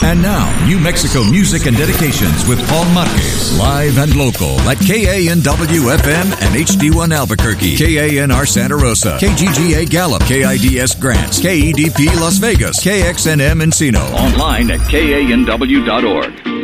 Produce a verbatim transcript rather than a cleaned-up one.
And now, New Mexico music and dedications with Paul Marquez, live and local at K A N W F M and H D one Albuquerque, K A N R Santa Rosa, K G G A Gallup, K I D S Grants, K E D P Las Vegas, K X N M Encino. Online at K A N W dot org.